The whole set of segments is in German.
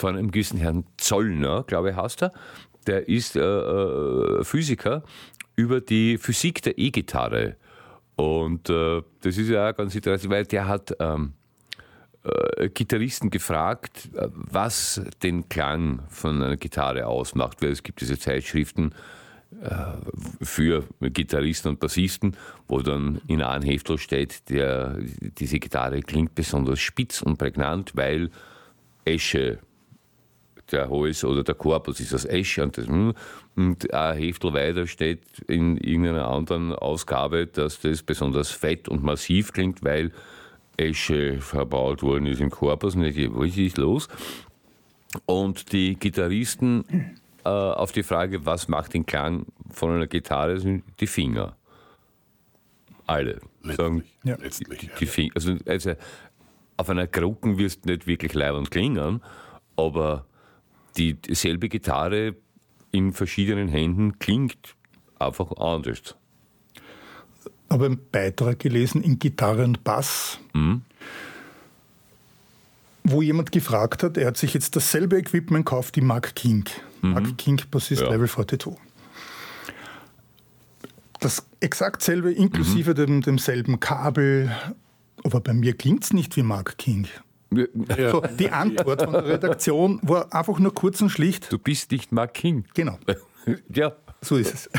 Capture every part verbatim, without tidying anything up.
von einem gewissen Herrn Zollner, glaube ich, heißt er. Der ist äh, Physiker über die Physik der E-Gitarre. Und äh, das ist ja auch ganz interessant, weil der hat ähm, äh, Gitarristen gefragt, was den Klang von einer Gitarre ausmacht. Weil es gibt diese Zeitschriften äh, für Gitarristen und Bassisten, wo dann in einem Heftel steht, der, diese Gitarre klingt besonders spitz und prägnant, weil Esche, der Hals oder der Korpus ist aus Esche und, das, und ein Heftel weiter steht in irgendeiner anderen Ausgabe, dass das besonders fett und massiv klingt, weil Esche verbaut worden ist im Korpus. Und ich, was ist los? Und die Gitarristen äh, auf die Frage, was macht den Klang von einer Gitarre, sind die Finger. Alle. Letztlich. Sagen, ja. Letztlich die, die Finger. Also, also auf einer Gruppen wirst du nicht wirklich leibend klingen, aber die selbe Gitarre in verschiedenen Händen klingt einfach anders. Ich habe einen Beitrag gelesen in Gitarre und Bass, mhm. wo jemand gefragt hat, er hat sich jetzt dasselbe Equipment gekauft wie Mark King. Mhm. Mark King, Bassist, ja. Level zweiundvierzig. Das exakt selbe, inklusive mhm. dem, demselben Kabel, aber bei mir klingt es nicht wie Mark King. Ja. So, die Antwort von der Redaktion war einfach nur kurz und schlicht. Du bist nicht Mark King. Genau. Ja. So ist es.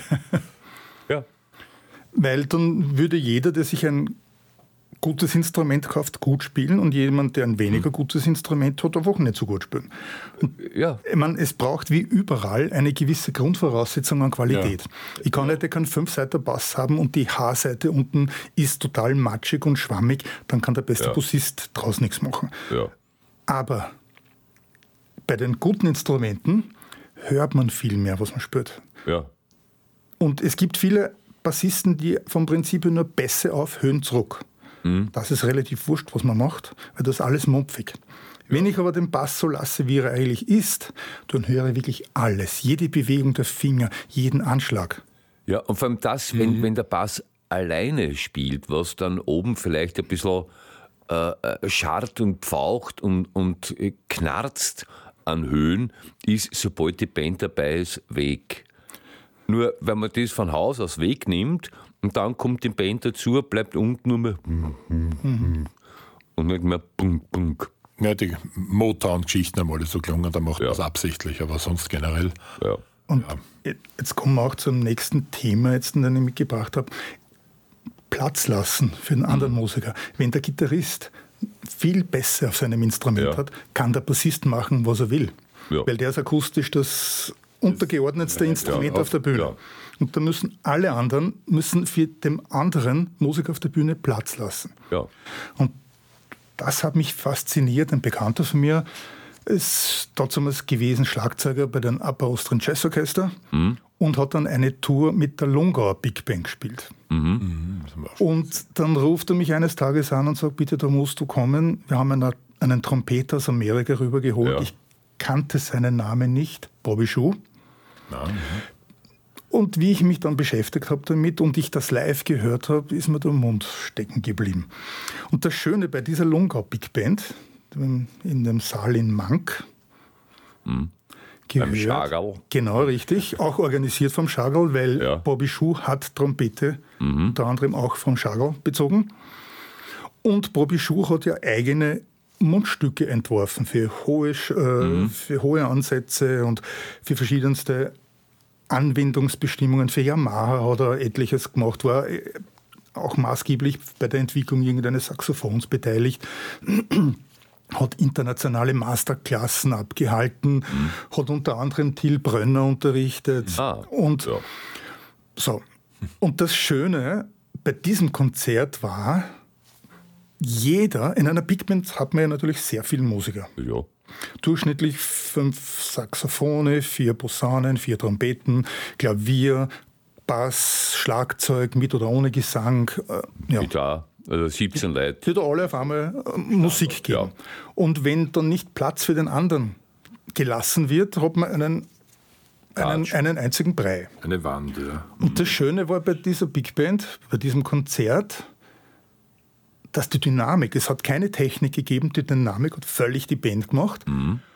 Ja. Weil dann würde jeder, der sich ein gutes Instrument kauft, gut spielen und jemand, der ein weniger gutes Instrument hat, einfach nicht so gut spielen. Und ja. Ich meine, es braucht wie überall eine gewisse Grundvoraussetzung an Qualität. Ja. Ich kann nicht, ich kann fünf Seiten Bass haben und die H-Seite unten ist total matschig und schwammig, dann kann der beste ja. Bassist draus nichts machen. Ja. Aber bei den guten Instrumenten hört man viel mehr, was man spielt. Ja. Und es gibt viele Bassisten, die vom Prinzip nur Bässe auf, Höhen zurück. Mhm. Das ist relativ wurscht, was man macht, weil das ist alles mumpfig. Ja. Wenn ich aber den Bass so lasse, wie er eigentlich ist, dann höre ich wirklich alles. Jede Bewegung der Finger, jeden Anschlag. Ja, und vor allem das, mhm. wenn, wenn der Bass alleine spielt, was dann oben vielleicht ein bisschen äh, scharrt und pfaucht und, und knarzt an Höhen, ist, sobald die Band dabei ist, weg. Nur, wenn man das von Haus aus wegnimmt und dann kommt die Band dazu, bleibt unten nur mehr mhm. und nicht mehr bunk, bunk. Ja, die Motown-Geschichten haben alle so gelungen, da macht man es absichtlich, aber sonst generell. Ja. Und ja. Jetzt kommen wir auch zum nächsten Thema, jetzt, den ich mitgebracht habe. Platz lassen für einen anderen mhm. Musiker. Wenn der Gitarrist viel besser auf seinem Instrument ja. hat, kann der Bassist machen, was er will. Ja. Weil der ist akustisch das untergeordnetste Instrument ja, auf der Bühne. Ja. Und da müssen alle anderen müssen für den anderen Musiker auf der Bühne Platz lassen. Ja. Und das hat mich fasziniert. Ein Bekannter von mir ist damals gewesen Schlagzeuger bei den Upper Austrian Jazz Orchester mhm. und hat dann eine Tour mit der Lungauer Big Band gespielt. Mhm. Und dann ruft er mich eines Tages an und sagt, bitte, da musst du kommen. Wir haben einen, einen Trompeter aus Amerika rübergeholt. Ja. Ich kannte seinen Namen nicht, Bobby Schuh. Ja, und wie ich mich dann beschäftigt habe damit und ich das live gehört habe, ist mir der Mund stecken geblieben. Und das Schöne bei dieser Lungau Big Band, in dem Saal in Mank, mhm. gehört, beim Schagerl. Genau, richtig, auch organisiert vom Schagerl, weil ja. Bobby Schuh hat Trompete, mhm. unter anderem auch vom Schagerl bezogen. Und Bobby Schuh hat ja eigene Mundstücke entworfen für hohe, äh, mhm. für hohe Ansätze und für verschiedenste Anwendungsbestimmungen. Für Yamaha hat er etliches gemacht, war auch maßgeblich bei der Entwicklung irgendeines Saxophons beteiligt, hat internationale Masterklassen abgehalten, mhm. hat unter anderem Till Brönner unterrichtet. Ah, und, ja. so. Und das Schöne bei diesem Konzert war, jeder, in einer Big Band hat man ja natürlich sehr viele Musiker. Ja. Durchschnittlich fünf Saxophone, vier Posaunen, vier Trompeten, Klavier, Bass, Schlagzeug mit oder ohne Gesang. Äh, ja. Gitarre, also siebzehn Leute. Wird alle auf einmal äh, Musik geben. Ja. Und wenn dann nicht Platz für den anderen gelassen wird, hat man einen, einen, einen einzigen Brei. Eine Wand, ja. Und das Schöne war bei dieser Big Band, bei diesem Konzert, dass die Dynamik, es hat keine Technik gegeben, die Dynamik hat völlig die Band gemacht. Mhm.